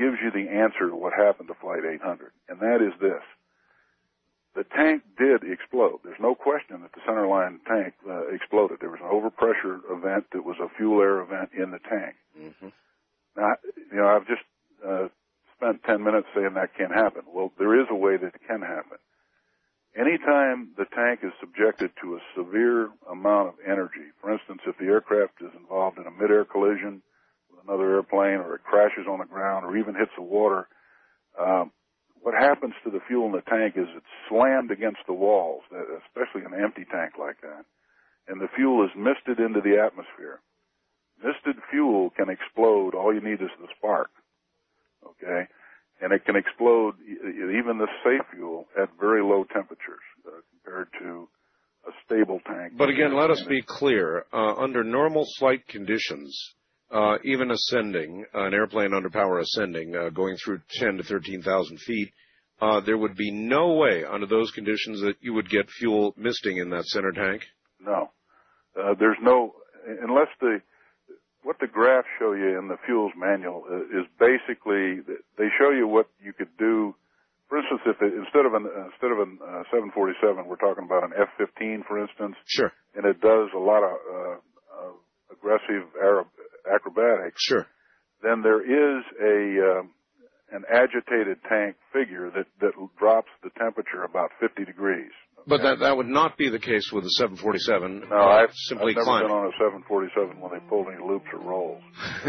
gives you the answer to what happened to Flight 800, and that is this. The tank did explode. There's no question that the centerline tank exploded. There was an overpressure event that was a fuel air event in the tank. Mm-hmm. Now, I've just spent 10 minutes saying that can't happen. Well, there is a way that it can happen. Anytime the tank is subjected to a severe amount of energy, for instance, if the aircraft is involved in a mid-air collision with another airplane, or it crashes on the ground, or even hits the water, what happens to the fuel in the tank is it's slammed against the walls, especially an empty tank like that, and the fuel is misted into the atmosphere. Misted fuel can explode. All you need is the spark, okay? And it can explode even the safe fuel at very low temperatures compared to a stable tank. But again, let us be clear. Under normal flight conditions, even ascending, an airplane under power ascending, going through 10 to 13,000 feet, there would be no way under those conditions that you would get fuel misting in that center tank? No. There's no, unless what the graphs show you in the fuels manual is basically, they show you what you could do. For instance, if instead of a 747, we're talking about an F-15, for instance. Sure. And it does a lot of aggressive acrobatics. Sure. Then there is an agitated tank figure that drops the temperature about 50 degrees. Okay? But that would not be the case with the 747. No, I've simply never climbing. been on a 747 when they pulled any loops or rolls.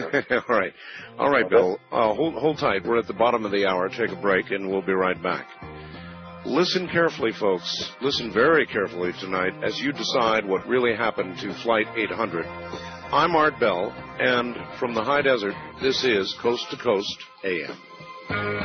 All right, Bill. Hold tight. We're at the bottom of the hour. Take a break, and we'll be right back. Listen carefully, folks. Listen very carefully tonight as you decide what really happened to Flight 800. I'm Art Bell, and from the high desert, this is Coast to Coast AM.